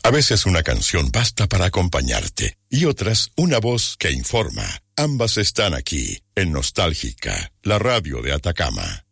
A veces una canción basta para acompañarte y otras una voz que informa. Ambas están aquí, en Nostálgica, la radio de Atacama.